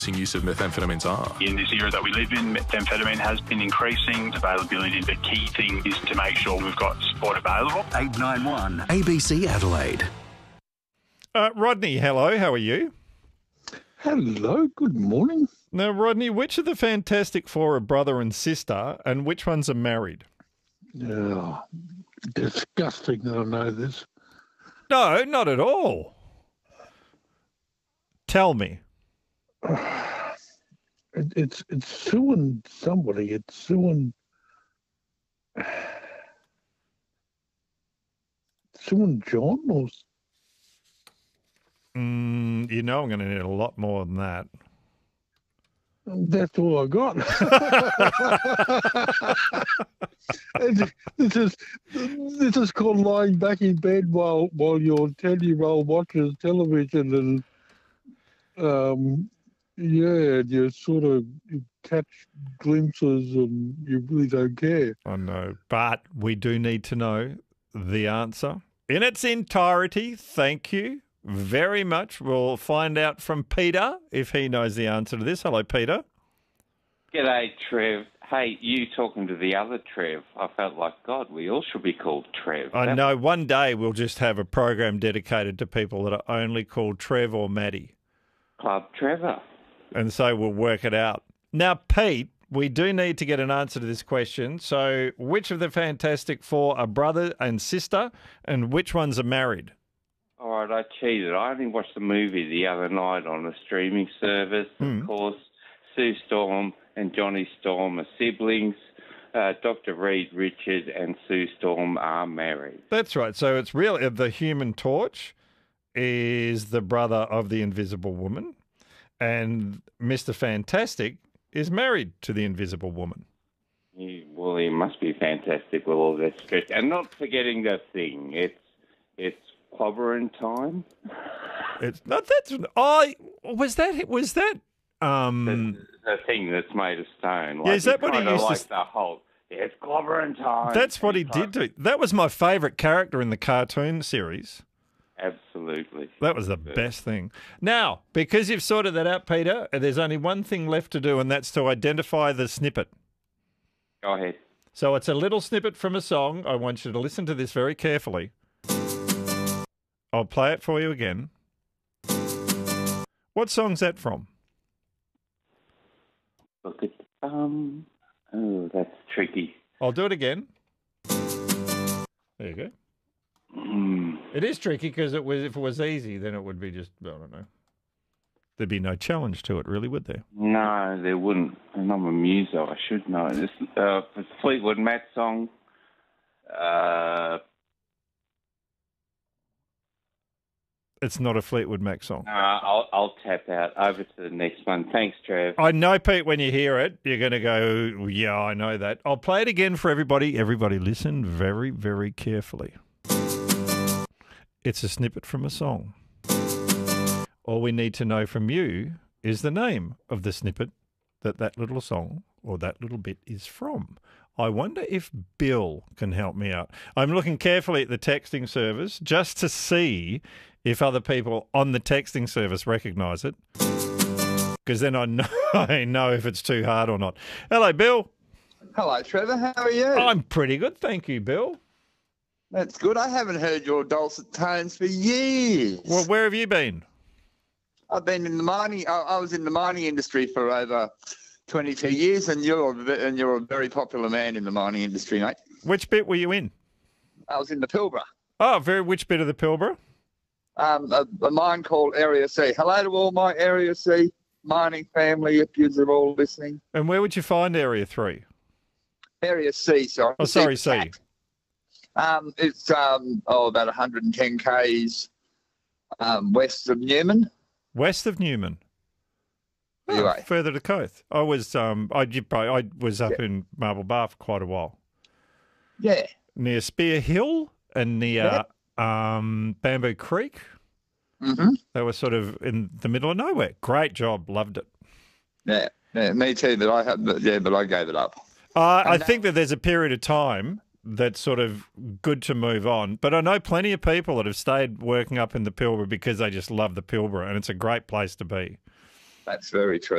use of methamphetamines are. In this era that we live in, methamphetamine has been increasing availability. The key thing is to make sure we've got support available. 891 ABC Adelaide. Rodney, hello, how are you? Hello, good morning. Now, Rodney, which of the Fantastic Four are brother and sister, and which ones are married? Oh, disgusting that I know this. No, not at all. Tell me. It's Sue and somebody. It's Sue and John, or You know I'm going to need a lot more than that. that's all I got. This is called lying back in bed while your 10-year-old watches television, and you sort of catch glimpses and you really don't care. I know, but we do need to know the answer in its entirety. Thank you very much. We'll find out from Peter if he knows the answer to this. Hello, Peter. G'day, Trev. Hey, you talking to the other Trev. I felt like, God, we all should be called Trev. I know. One day we'll just have a program dedicated to people that are only called Trev or Maddie. Club Trevor. And so we'll work it out. Now, Pete, we do need to get an answer to this question. So which of the Fantastic Four are brother and sister, and which ones are married? All right, I cheated. I only watched the movie the other night on a streaming service. Of course, Sue Storm and Johnny Storm are siblings. Dr. Reed Richard and Sue Storm are married. That's right. So it's really the Human Torch is the brother of the Invisible Woman, and Mr. Fantastic is married to the Invisible Woman. Well, he must be fantastic with all that stretch. And not forgetting the thing, it's clobbering time. It's not that. Was that. The thing that's made of stone. Like, Yeah, is that what he used like to? the whole, it's clobbering time. That's what he did do. That was my favourite character in the cartoon series. Absolutely. That was the best thing. Now, because you've sorted that out, Peter, there's only one thing left to do, and that's to identify the snippet. Go ahead. So it's a little snippet from a song. I want you to listen to this very carefully. I'll play it for you again. What song's that from? Look at oh, that's tricky. I'll do it again. There you go. It is tricky because if it was easy, then it would be just, I don't know. There'd be no challenge to it, really, would there? No, there wouldn't. And I'm a muso. I should know. This it's Fleetwood Mac song. It's not a Fleetwood Mac song. I'll tap out. Over to the next one. Thanks, Trev. I know, Pete, when you hear it, you're going to go, yeah, I know that. I'll play it again for everybody. Everybody listen very, very carefully. It's a snippet from a song. All we need to know from you is the name of the snippet that little song or that little bit is from. I wonder if Bill can help me out. I'm looking carefully at the texting service just to see if other people on the texting service recognise it, because then I know if it's too hard or not. Hello, Bill. Hello, Trevor. How are you? I'm pretty good, thank you, Bill. That's good. I haven't heard your dulcet tones for years. Well, where have you been? I've been in the mining. I was in the mining industry for over 22 years, and you're a very popular man in the mining industry, mate. Which bit were you in? I was in the Pilbara. Oh, which bit of the Pilbara? A mine called Area C. Hello to all my Area C mining family, if you're all listening. And where would you find Area 3? Area C, sorry. Oh, sorry, C. It's about 110 k's west of Newman. West of Newman. Anyway, further to the coast. I was up in Marble Bar for quite a while. Yeah. Near Spear Hill and near Bamboo Creek. Mm-hmm. They were sort of in the middle of nowhere. Great job, loved it. Yeah, me too. But I gave it up. I think that there's a period of time that's sort of good to move on. But I know plenty of people that have stayed working up in the Pilbara because they just love the Pilbara, and it's a great place to be. That's very true.